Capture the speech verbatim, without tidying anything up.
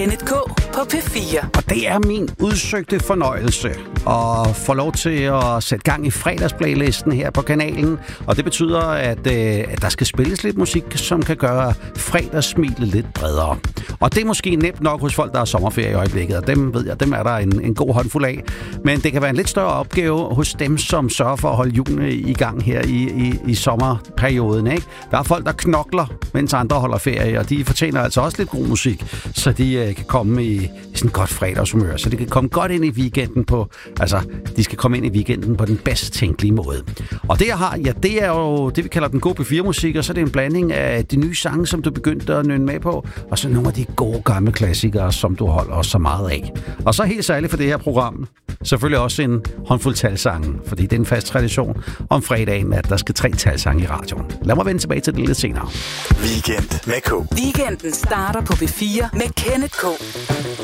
Kenneth K. på P fire. Og det er min udsøgte fornøjelse at få lov til at sætte gang i fredagsplaylisten her på kanalen. Og det betyder, at, øh, at der skal spilles lidt musik, som kan gøre fredagssmilet lidt bredere. Og det er måske nemt nok hos folk, der har sommerferie i øjeblikket. Og dem ved jeg, dem er der en, en god håndfuld af. Men det kan være en lidt større opgave hos dem, som sørger for at holde hjulene i gang her i, i, i sommerperioden. Ikke? Der er folk, der knokler, mens andre holder ferie. Og de fortjener altså også lidt god musik, så de øh, kan komme i, i sådan et godt fredagshumør. Så de kan komme godt ind i weekenden på... Altså, de skal komme ind i weekenden på den bedst tænkelige måde. Og det, jeg har, ja, det er jo det, vi kalder den gode P fire-musik, og så er det en blanding af de nye sange, som du begyndte at nynne med på, og så nogle af de gode gamle klassikere, som du holder også så meget af. Og så helt særligt for det her program, selvfølgelig også en håndfuld talsange, fordi det er en fast tradition om fredagen, at der skal tre talsange i radioen. Lad mig vende tilbage til det lidt senere. Weekend med K. Weekenden starter på P fire med Kenneth K.